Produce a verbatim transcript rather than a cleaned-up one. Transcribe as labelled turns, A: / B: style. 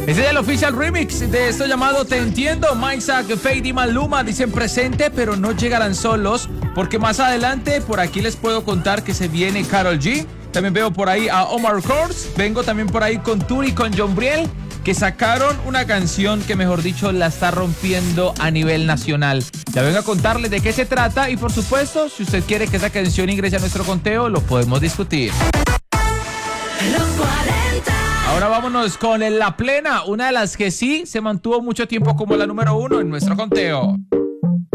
A: Ese es el official remix de esto llamado Te Entiendo. Mike, Fade y Maluma dicen presente, pero no llegarán solos, porque más adelante por aquí les puedo contar que se viene Karol G. También veo por ahí a Omar Courtz. Vengo también por ahí con Turi y con John Briel, que sacaron una canción que, mejor dicho, la está rompiendo a nivel nacional. Ya vengo a contarles de qué se trata y, por supuesto, si usted quiere que esa canción ingrese a nuestro conteo, lo podemos discutir.
B: Los cuarenta.
A: Ahora vámonos con La Plena, una de las que sí se mantuvo mucho tiempo como la número uno en nuestro conteo.